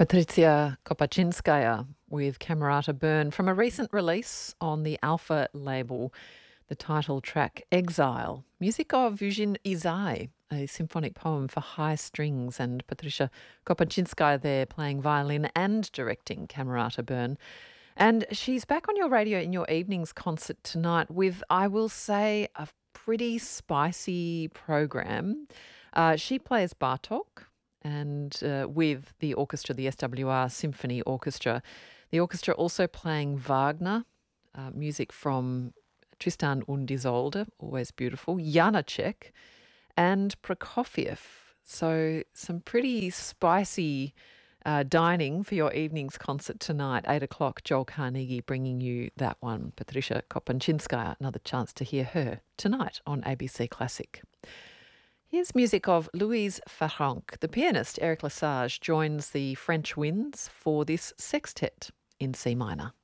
Patrycja Kopachinskaya with Camerata Burn from a recent release on the Alpha label, the title track Exile, music of Eugene Izai, a symphonic poem for high strings, and Patrycja Kopachinskaya there playing violin and directing Camerata Burn. And she's back on your radio in your evenings concert tonight with, I will say, a pretty spicy program. She plays Bartok and with the orchestra, the SWR Symphony Orchestra. The orchestra also playing Wagner, music from Tristan und Isolde, always beautiful, Janacek, and Prokofiev. So some pretty spicy dining for your evening's concert tonight, 8 o'clock, Joel Carnegie bringing you that one. Patrycja Kopachinskaya, another chance to hear her tonight on ABC Classic. Here's music of Louise Farrenc. The pianist Eric Lesage joins the French winds for this sextet in C minor.